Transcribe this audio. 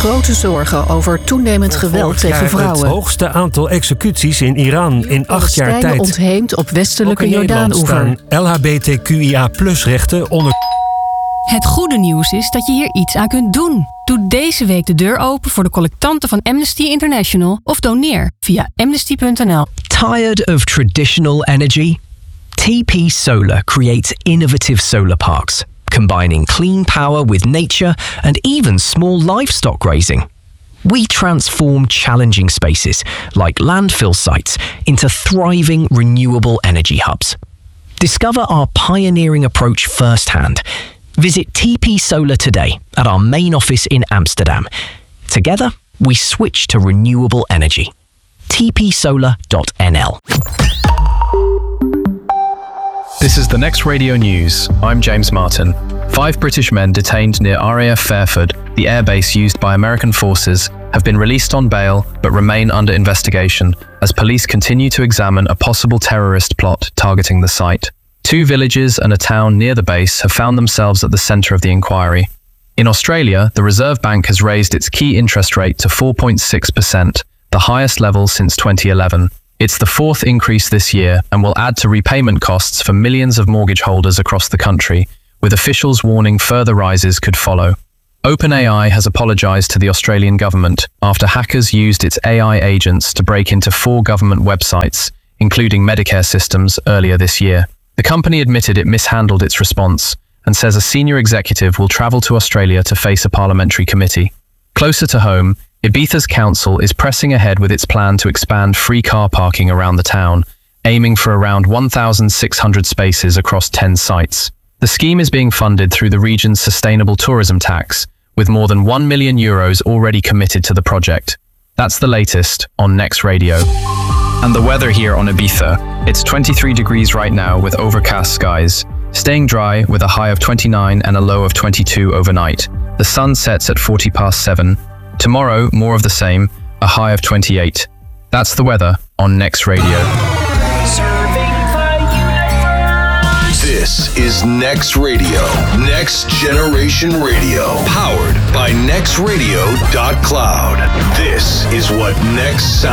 grote zorgen over toenemend geweld tegen vrouwen. Het hoogste aantal executies in Iran in 8 jaar tijd. Ontheemd op westelijke Jordaan-oever. LHBTQIA+-rechten onder... Het goede nieuws is dat je hier iets aan kunt doen. Doe deze week de deur open voor de collectanten van Amnesty International of doneer via amnesty.nl. Tired of traditional energy? TP Solar creates innovative solar parks, combining clean power with nature and even small livestock grazing. We transform challenging spaces, like landfill sites, into thriving renewable energy hubs. Discover our pioneering approach firsthand. Visit TP Solar today at our main office in Amsterdam. Together, we switch to renewable energy. tpsolar.nl. This is the Next Radio News. I'm James Martin. 5 British men detained near RAF Fairford, the airbase used by American forces, have been released on bail but remain under investigation as police continue to examine a possible terrorist plot targeting the site. 2 villages and a town near the base have found themselves at the centre of the inquiry. In Australia, the Reserve Bank has raised its key interest rate to 4.6%, the highest level since 2011. It's the 4th increase this year and will add to repayment costs for millions of mortgage holders across the country, with officials warning further rises could follow. OpenAI has apologised to the Australian government after hackers used its AI agents to break into 4 government websites, including Medicare systems, earlier this year. The company admitted it mishandled its response and says a senior executive will travel to Australia to face a parliamentary committee. Closer to home, Ibiza's council is pressing ahead with its plan to expand free car parking around the town, aiming for around 1,600 spaces across 10 sites. The scheme is being funded through the region's sustainable tourism tax, with more than €1 million already committed to the project. That's the latest on Next Radio. And the weather here on Ibiza. It's 23 degrees right now with overcast skies, staying dry with a high of 29 and a low of 22 overnight. The sun sets at 7:40. Tomorrow, more of the same, a high of 28. That's the weather on Next Radio. This is Next Radio, Next Generation Radio, powered by nextradio.cloud. This is what Next sounds